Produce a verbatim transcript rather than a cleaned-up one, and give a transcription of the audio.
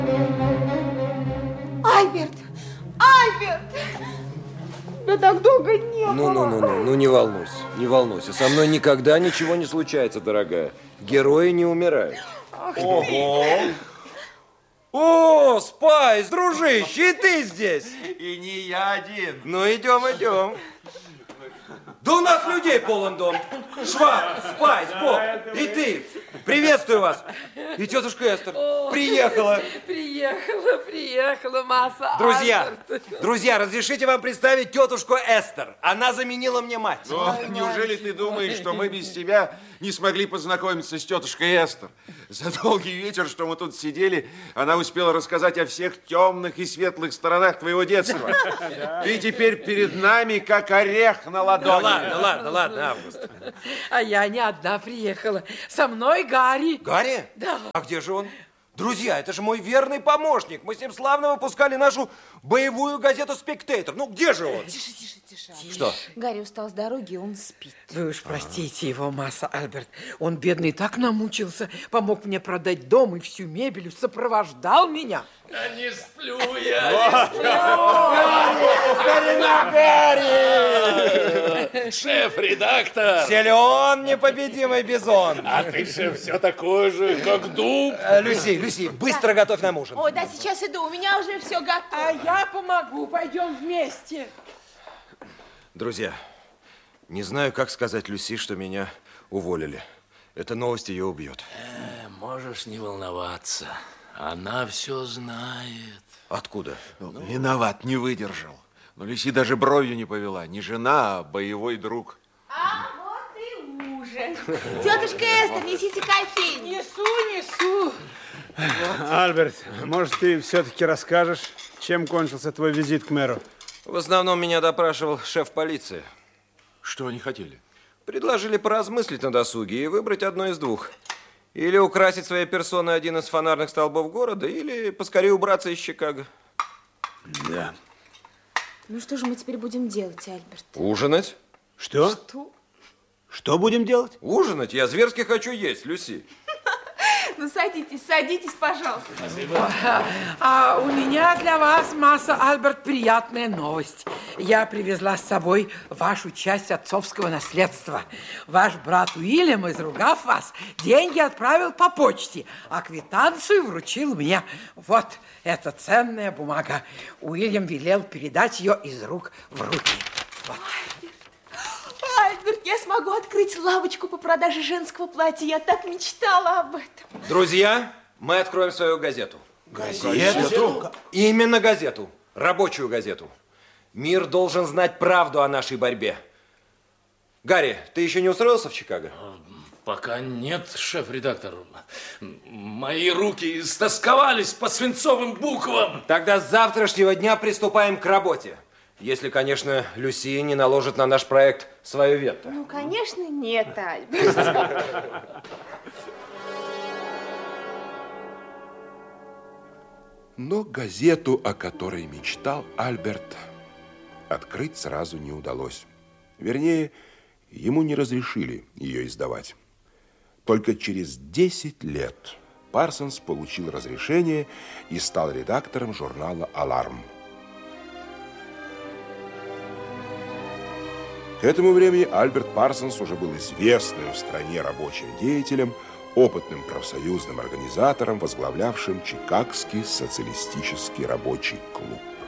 Альберт! Альберт! Да так долго не было. Ну, ну, ну, ну, ну, не волнуйся, не волнуйся. Со мной никогда ничего не случается, дорогая. Герои не умирают. Ах Ого! О, Спайс, дружище, и ты здесь? И не я один. Ну, идем, идем. Да у нас людей полон дом. Шваб, Спайс, Боб, и ты. Приветствую вас. И тетушка Эстер О, приехала. Приехала, приехала, масса. Друзья, Альберт. друзья, разрешите вам представить тетушку Эстер. Она заменила мне мать. Но неужели ты думаешь, что мы без тебя не смогли познакомиться с тетушкой Эстер? За долгий вечер, что мы тут сидели, она успела рассказать о всех темных и светлых сторонах твоего детства. Ты теперь перед нами, как орех на Да ладони. ладно, ладно, ладно, Август. А я не одна приехала. Со мной Гарри. Гарри? Да. А где же он? Друзья, это же мой верный помощник. Мы с ним славно выпускали нашу боевую газету «Спектейтор». Ну, где же он? Тише, тише, тише. Что? Гарри устал с дороги, он спит. Вы уж простите его, масса, Альберт. Он, бедный, так намучился. Помог мне продать дом и всю мебель. Сопровождал меня. Я не сплю, я Гарри! Шеф-редактор! Силен непобедимый бизон. А ты, шеф, все такой же, как дуб. Э, Люси, Люси, быстро готовь нам ужин. Ой, да, сейчас иду, у меня уже все готово. А я помогу. Пойдем вместе. Друзья, не знаю, как сказать Люси, что меня уволили. Эта новость ее убьет. Э, можешь не волноваться. Она все знает. Откуда? Ну, виноват, не выдержал. Но Люси даже бровью не повела. Не жена, а боевой друг. А вот и ужин. Тетушка Эстер, несите кофейник. Несу, несу. Альберт, может, ты все-таки расскажешь, чем кончился твой визит к мэру? В основном меня допрашивал шеф полиции. Что они хотели? Предложили поразмыслить на досуге и выбрать одно из двух. Или украсить своей персоной один из фонарных столбов города, или поскорее убраться из Чикаго. Да. Ну что же мы теперь будем делать, Альберт? Ужинать? Что? Что? Что будем делать? Ужинать? Я зверски хочу есть, Люси. Ну садитесь, садитесь, пожалуйста. А у меня для вас, масса, Альберт, приятная новость. Я привезла с собой вашу часть отцовского наследства. Ваш брат Уильям, изругав вас, деньги отправил по почте, а квитанцию вручил мне. Вот эта ценная бумага. Уильям велел передать ее из рук в руки. Вот. Альберт, я смогу открыть лавочку по продаже женского платья. Я так мечтала об этом. Друзья, мы откроем свою газету. Газету? Именно газету. Рабочую газету. Мир должен знать правду о нашей борьбе. Гарри, ты еще не устроился в Чикаго? Пока нет, шеф-редактор. Мои руки истосковались по свинцовым буквам. Тогда с завтрашнего дня приступаем к работе. Если, конечно, Люси не наложит на наш проект свое вето. Ну, конечно, нет, Альберт. Но газету, о которой мечтал Альберт, открыть сразу не удалось. Вернее, ему не разрешили ее издавать. Только через десять лет Парсонс получил разрешение и стал редактором журнала «Аларм». К этому времени Альберт Парсонс уже был известным в стране рабочим деятелем, опытным профсоюзным организатором, возглавлявшим Чикагский социалистический рабочий клуб.